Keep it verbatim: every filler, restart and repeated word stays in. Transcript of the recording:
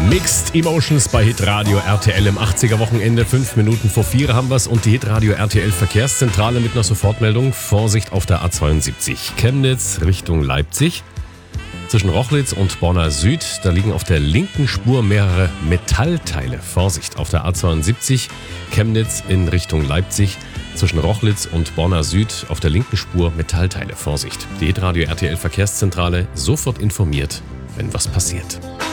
Mixed Emotions bei Hitradio R T L im achtziger-Wochenende. Fünf Minuten vor vier haben wir's und die Hitradio R T L Verkehrszentrale mit einer Sofortmeldung. Vorsicht auf der A zweiundsiebzig. Chemnitz Richtung Leipzig. Zwischen Rochlitz und Bonner Süd, da liegen auf der linken Spur mehrere Metallteile. Vorsicht auf der A zweiundsiebzig. Chemnitz in Richtung Leipzig. Zwischen Rochlitz und Bonner Süd auf der linken Spur Metallteile. Vorsicht. Die Hitradio R T L Verkehrszentrale sofort informiert, wenn was passiert.